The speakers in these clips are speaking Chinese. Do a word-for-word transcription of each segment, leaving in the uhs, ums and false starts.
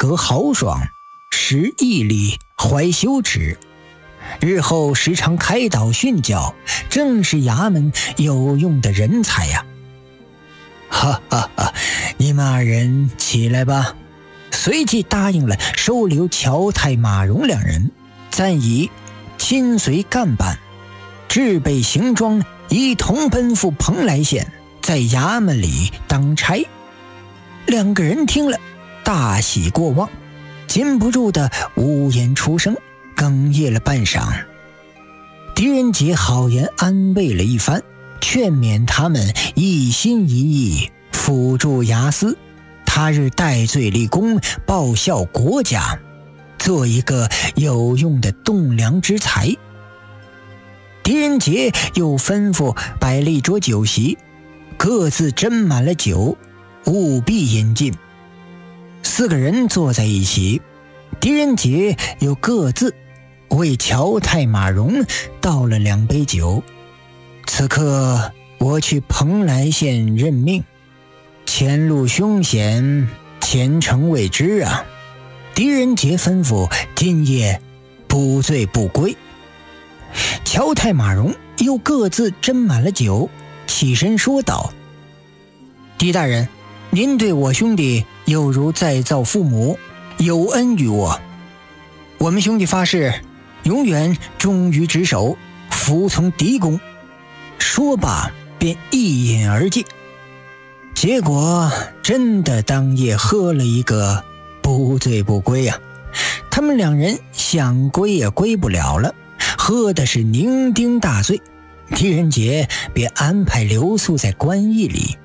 格豪爽，识义理，怀羞耻，日后时常开导训教，正是衙门有用的人才呀！哈哈哈，你们二人起来吧。随即答应了收留乔太、马荣两人，暂以亲随干办，置备行装，一同奔赴蓬莱县，在衙门里当差。两个人听了，大喜过望，禁不住的呜咽出声，哽咽了半晌。狄仁杰好言安慰了一番，劝勉他们一心一意辅助衙司，他日戴罪立功，报效国家，做一个有用的栋梁之才。狄仁杰又吩咐摆了一桌酒席，各自斟满了酒，务必饮尽。四个人坐在一起，狄仁杰又各自为乔太、马荣倒了两杯酒。此刻我去蓬莱县任命，前路凶险，前程未知啊！狄仁杰吩咐今夜不醉不归。乔太、马荣又各自斟满了酒，起身说道：狄大人，您对我兄弟有如再造父母，有恩于我。我们兄弟发誓永远忠于职守，服从狄公。说罢便一饮而尽，结果真的当夜喝了一个不醉不归啊！他们两人想归也归不了了，喝的是酩酊大醉。狄仁杰便安排留宿在官驿里。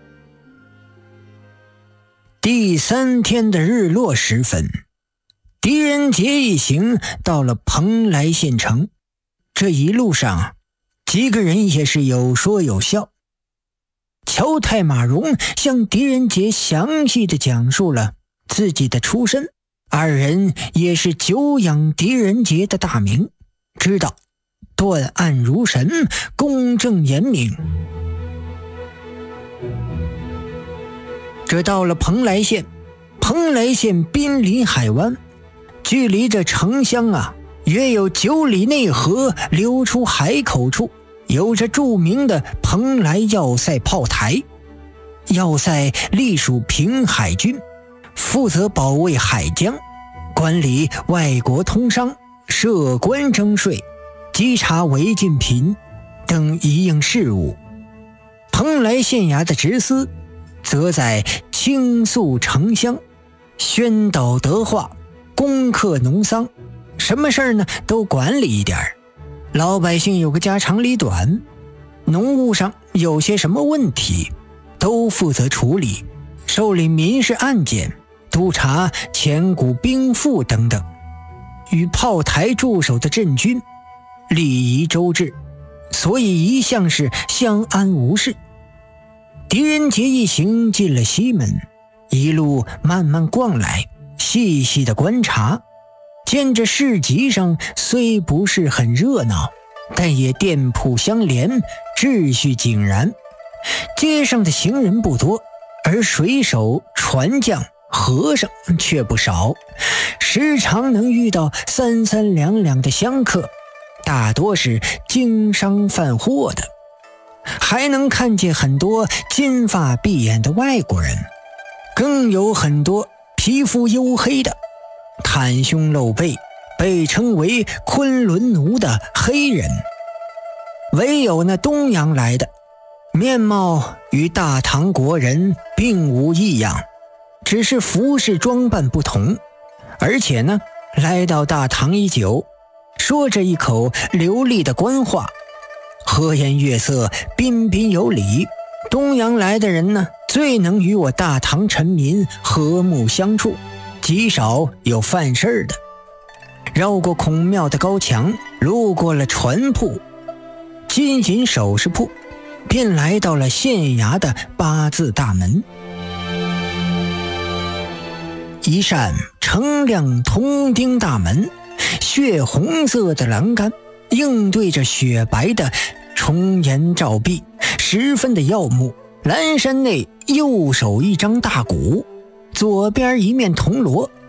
第三天的日落时分，狄仁杰一行到了蓬莱县城。这一路上，几个人也是有说有笑。乔太、马荣向狄仁杰详细的讲述了自己的出身，二人也是久仰狄仁杰的大名，知道断案如神，公正严明。这到了蓬莱县，蓬莱县濒临海湾，距离这城乡啊约有九里内河流出海口处，有着著名的蓬莱要塞炮台。要塞隶属平海军，负责保卫海疆，管理外国通商，设关征税，稽查违禁品等一应事务。蓬莱县衙的职司则在倾诉城乡，宣导德化，攻克农桑，什么事儿呢都管理一点儿。老百姓有个家长里短，农务上有些什么问题，都负责处理，受理民事案件，督查前股兵赋等等。与炮台驻守的镇军礼仪周至，所以一向是相安无事。狄仁杰一行进了西门，一路慢慢逛来，细细的观察，见着市集上虽不是很热闹，但也店铺相连，秩序井然。街上的行人不多，而水手、船匠、和尚却不少，时常能遇到三三两两的香客，大多是经商贩货的，还能看见很多金发碧眼的外国人，更有很多皮肤黝黑的，袒胸露背，被称为昆仑奴的黑人。唯有那东洋来的，面貌与大唐国人并无异样，只是服饰装扮不同。而且呢，来到大唐已久，说着一口流利的官话，和颜悦色，彬彬有礼。东洋来的人呢，最能与我大唐臣民和睦相处，极少有犯事的。绕过孔庙的高墙，路过了船铺、金银首饰铺，便来到了县衙的八字大门。一扇澄亮铜钉大门，血红色的栏杆映对着雪白的重檐照壁，十分的耀目。栏山内右手一张大鼓，左边一面铜锣，